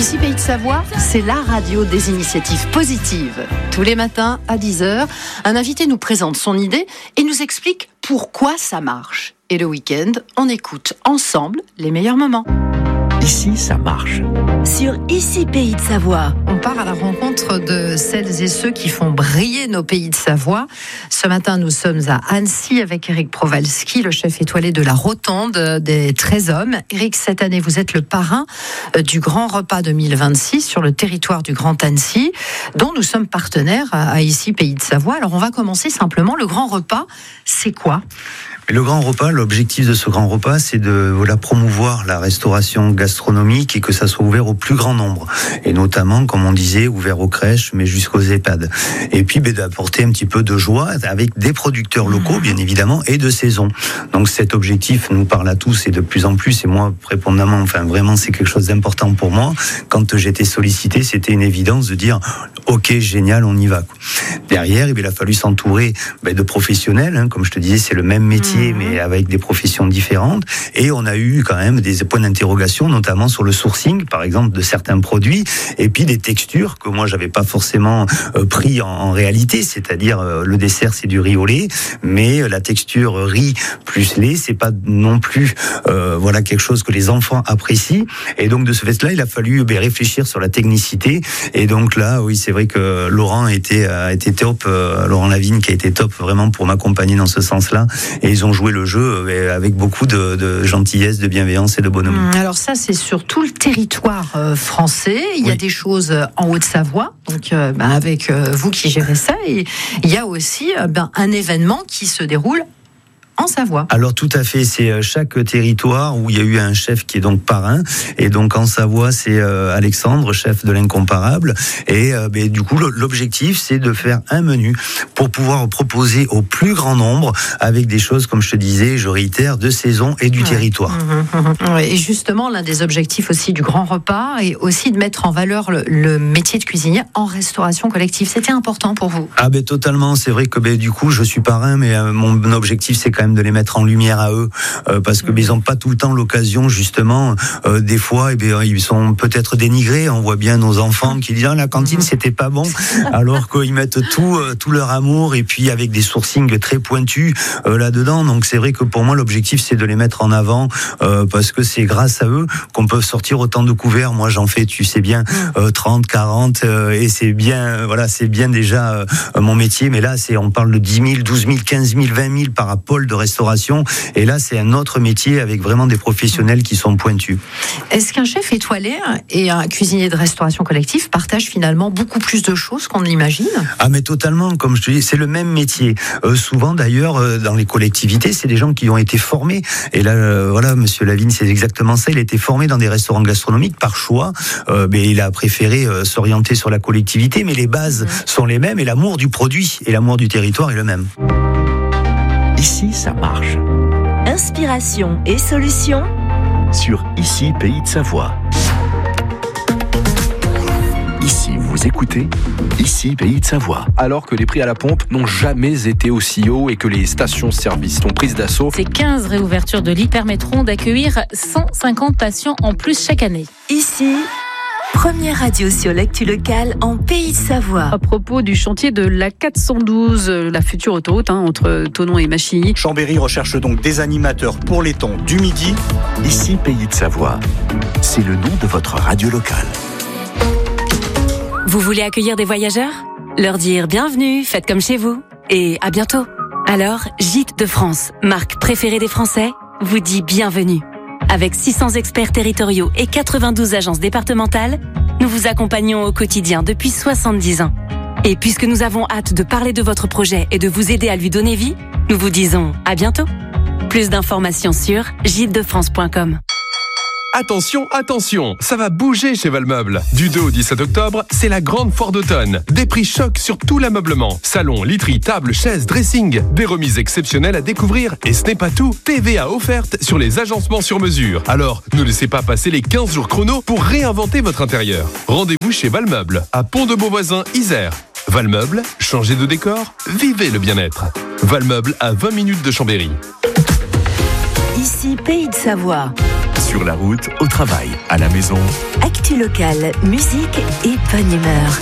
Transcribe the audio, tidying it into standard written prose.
Ici Pays de Savoie, c'est la radio des initiatives positives. Tous les matins à 10h, un invité nous présente son idée et nous explique pourquoi ça marche. Et le week-end, on écoute ensemble les meilleurs moments. Ici, ça marche. Sur Ici Pays de Savoie. On part à la rencontre de celles et ceux qui font briller nos pays de Savoie. Ce matin, nous sommes à Annecy avec Eric Prowalski, le chef étoilé de la Rotonde des 13 hommes. Eric, cette année, vous êtes le parrain du Grand Repas 2026 sur le territoire du Grand Annecy, dont nous sommes partenaires à Ici Pays de Savoie. Alors, on va commencer simplement. Le Grand Repas, c'est quoi ? Le grand repas, l'objectif de ce grand repas, c'est de promouvoir la restauration gastronomique et que ça soit ouvert au plus grand nombre. Et notamment, comme on disait, ouvert aux crèches, mais jusqu'aux EHPAD. Et puis, d'apporter un petit peu de joie avec des producteurs locaux, bien évidemment, et de saison. Donc cet objectif nous parle à tous et de plus en plus. Et moi, prépondamment, vraiment, c'est quelque chose d'important pour moi. Quand j'étais sollicité, c'était une évidence de dire, ok, génial, on y va. Derrière, il a fallu s'entourer de professionnels. Comme je te disais, c'est le même métier, mais avec des professions différentes. Et on a eu quand même des points d'interrogation, notamment sur le sourcing, par exemple, de certains produits, et puis des textures que moi, j'avais pas forcément pris en réalité. C'est-à-dire, le dessert, c'est du riz au lait, mais la texture riz plus lait, c'est pas non plus quelque chose que les enfants apprécient. Et donc, de ce fait-là, il a fallu réfléchir sur la technicité. Et donc là, oui, c'est vrai que Laurent a été top, Laurent Lavigne qui a été top vraiment pour m'accompagner dans ce sens-là. Et ils ont joué le jeu avec beaucoup de gentillesse, de bienveillance et de bonhomie. Alors ça, c'est sur tout le territoire français. Il y a des choses en Haute-Savoie, donc avec vous qui gérez ça. Et il y a aussi un événement qui se déroule en Savoie. Alors tout à fait, c'est chaque territoire où il y a eu un chef qui est donc parrain, et donc en Savoie c'est Alexandre, chef de l'Incomparable, et du coup l'objectif c'est de faire un menu pour pouvoir proposer au plus grand nombre avec des choses, comme je te disais, je réitère, de saison et du territoire. Et justement l'un des objectifs aussi du Grand Repas est aussi de mettre en valeur le métier de cuisinier en restauration collective. C'était important pour vous? Totalement, c'est vrai que du coup je suis parrain, mais mon objectif c'est quand même de les mettre en lumière à eux, parce que ils n'ont pas tout le temps l'occasion, justement, des fois, ils sont peut-être dénigrés. On voit bien nos enfants qui disent la cantine c'était pas bon, alors qu'ils mettent tout leur amour, et puis avec des sourcings très pointus là-dedans. Donc c'est vrai que pour moi l'objectif c'est de les mettre en avant, parce que c'est grâce à eux qu'on peut sortir autant de couverts. Moi j'en fais, tu sais bien, 30, 40, et c'est bien, c'est bien déjà mon métier, mais là on parle de 10 000, 12 000, 15 000, 20 000 par pôle de restauration, et là c'est un autre métier avec vraiment des professionnels qui sont pointus. Est-ce qu'un chef étoilé et un cuisinier de restauration collective partagent finalement beaucoup plus de choses qu'on ne l'imagine? Mais totalement, comme je te dis, c'est le même métier. Souvent d'ailleurs dans les collectivités, c'est des gens qui ont été formés, et là monsieur Lavigne, c'est exactement ça, il a été formé dans des restaurants gastronomiques par choix, mais il a préféré s'orienter sur la collectivité, mais les bases sont les mêmes, et l'amour du produit et l'amour du territoire est le même. Ici, ça marche. Inspiration et solutions sur Ici, Pays de Savoie. Ici, vous écoutez Ici, Pays de Savoie. Alors que les prix à la pompe n'ont jamais été aussi hauts et que les stations-service sont prises d'assaut, ces 15 réouvertures de lits permettront d'accueillir 150 patients en plus chaque année. Ici, première radio sur l'actu locale en Pays de Savoie. À propos du chantier de la 412, la future autoroute entre Thonon et Machilly. Chambéry recherche donc des animateurs pour les temps du midi. Ici, Pays de Savoie, c'est le nom de votre radio locale. Vous voulez accueillir des voyageurs ? Leur dire bienvenue, faites comme chez vous, et à bientôt. Alors, Gîtes de France, marque préférée des Français, vous dit bienvenue. Avec 600 experts territoriaux et 92 agences départementales, nous vous accompagnons au quotidien depuis 70 ans. Et puisque nous avons hâte de parler de votre projet et de vous aider à lui donner vie, nous vous disons à bientôt. Plus d'informations sur gitesdefrance.com. Attention, attention, ça va bouger chez Valmeuble. Du 2 au 17 octobre, c'est la grande foire d'automne. Des prix chocs sur tout l'ameublement. Salon, literie, table, chaises, dressing. Des remises exceptionnelles à découvrir. Et ce n'est pas tout. TVA offerte sur les agencements sur mesure. Alors, ne laissez pas passer les 15 jours chrono pour réinventer votre intérieur. Rendez-vous chez Valmeuble, à Pont-de-Beauvoisin, Isère. Valmeuble, changez de décor, vivez le bien-être. Valmeuble à 20 minutes de Chambéry. Ici, Pays de Savoie. Sur la route, au travail, à la maison. Actu locale, musique et bonne humeur.